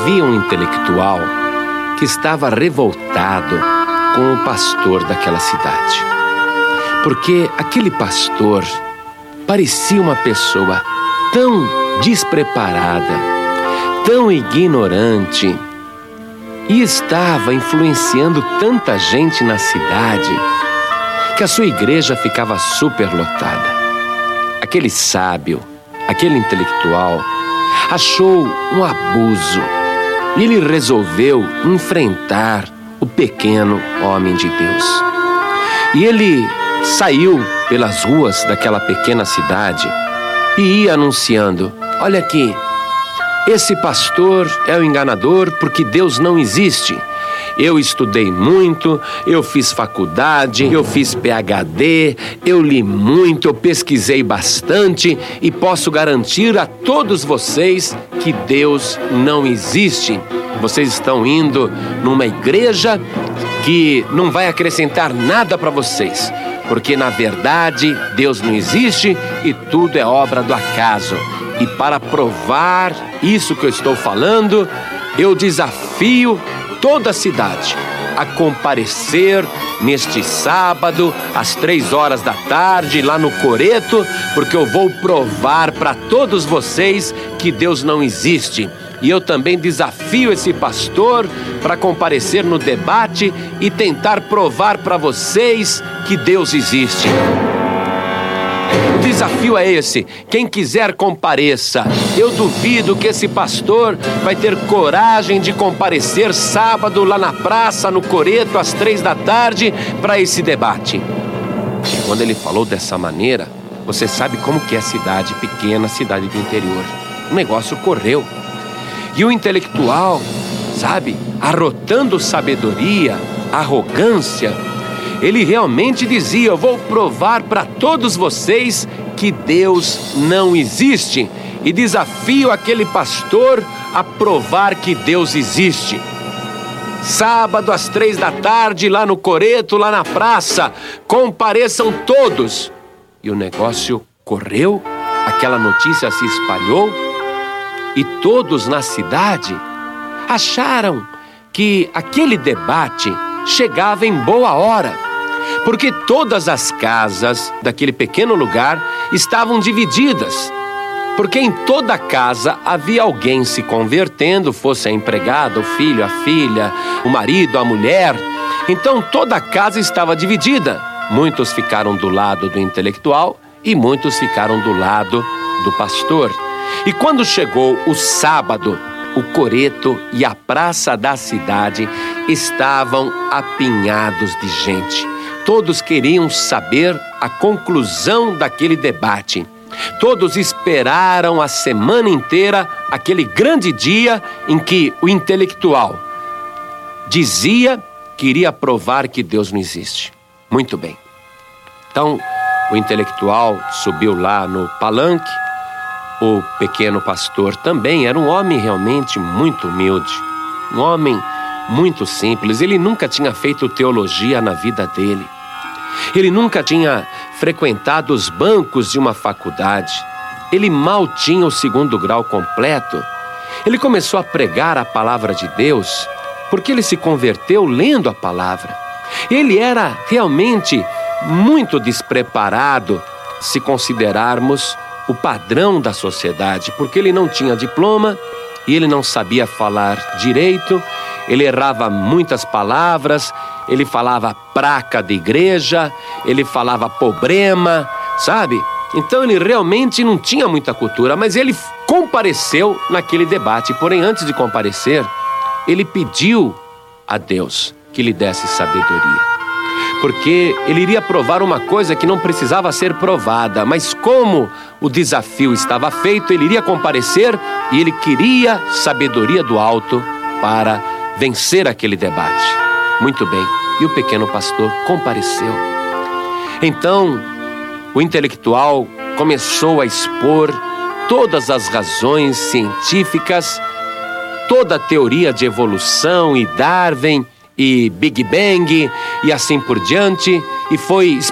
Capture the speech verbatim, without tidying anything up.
Havia um intelectual que estava revoltado com o pastor daquela cidade, porque aquele pastor parecia uma pessoa tão despreparada, tão ignorante, e estava influenciando tanta gente na cidade que a sua igreja ficava superlotada. Aquele sábio, aquele intelectual, achou um abuso e ele resolveu enfrentar o pequeno homem de Deus. E ele saiu pelas ruas daquela pequena cidade e ia anunciando: olha aqui, esse pastor é o enganador porque Deus não existe. Eu estudei muito, eu fiz faculdade, eu fiz P H D, eu li muito, eu pesquisei bastante e posso garantir a todos vocês que Deus não existe. Vocês estão indo numa igreja que não vai acrescentar nada para vocês, porque na verdade Deus não existe e tudo é obra do acaso. E para provar isso que eu estou falando, eu desafio toda a cidade a comparecer neste sábado, às três horas da tarde, lá no Coreto, porque eu vou provar para todos vocês que Deus não existe. E eu também desafio esse pastor para comparecer no debate e tentar provar para vocês que Deus existe. O desafio é esse: quem quiser compareça. Eu duvido que esse pastor vai ter coragem de comparecer sábado lá na praça, no Coreto, às três da tarde, para esse debate. E quando ele falou dessa maneira, você sabe como que é cidade pequena, cidade do interior. O negócio correu. E o intelectual, sabe, arrotando sabedoria, arrogância, ele realmente dizia: eu vou provar para todos vocês que Deus não existe. E desafio aquele pastor a provar que Deus existe. Sábado às três da tarde, lá no Coreto, lá na praça, compareçam todos. E o negócio correu, aquela notícia se espalhou, e todos na cidade acharam que aquele debate chegava em boa hora, porque todas as casas daquele pequeno lugar estavam divididas, porque em toda casa havia alguém se convertendo, fosse a empregada, o filho, a filha, o marido, a mulher. Então toda a casa estava dividida. Muitos ficaram do lado do intelectual e muitos ficaram do lado do pastor. E quando chegou o sábado, o Coreto e a praça da cidade estavam apinhados de gente. Todos queriam saber a conclusão daquele debate. Todos esperaram a semana inteira aquele grande dia em que o intelectual dizia que iria provar que Deus não existe. Muito bem. Então, o intelectual subiu lá no palanque. O pequeno pastor também era um homem realmente muito humilde, um homem muito simples. Ele nunca tinha feito teologia na vida dele. Ele nunca tinha frequentado os bancos de uma faculdade. Ele mal tinha o segundo grau completo. Ele começou a pregar a palavra de Deus porque ele se converteu lendo a palavra. Ele era realmente muito despreparado se considerarmos o padrão da sociedade, porque ele não tinha diploma e ele não sabia falar direito, ele errava muitas palavras, ele falava praca de igreja, ele falava problema, sabe? Então ele realmente não tinha muita cultura, mas ele compareceu naquele debate. Porém, antes de comparecer, ele pediu a Deus que lhe desse sabedoria, porque ele iria provar uma coisa que não precisava ser provada, mas como o desafio estava feito, ele iria comparecer e ele queria sabedoria do alto para vencer aquele debate. Muito bem, e o pequeno pastor compareceu. Então, o intelectual começou a expor todas as razões científicas, toda a teoria de evolução e Darwin e Big Bang e assim por diante, e foi